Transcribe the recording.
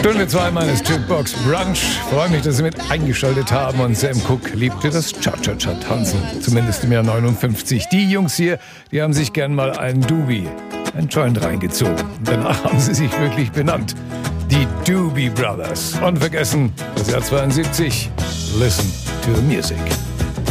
Stunde 2 meines Jukebox Brunch. Freue mich, dass Sie mit eingeschaltet haben. Und Sam Cooke liebte das Cha-Cha-Cha-Tanzen. Zumindest im Jahr 59. Die Jungs hier, die haben sich gern mal einen Doobie, ein Joint reingezogen. Danach haben sie sich wirklich benannt. Die Doobie Brothers. Unvergessen, das Jahr 72. Listen to the music.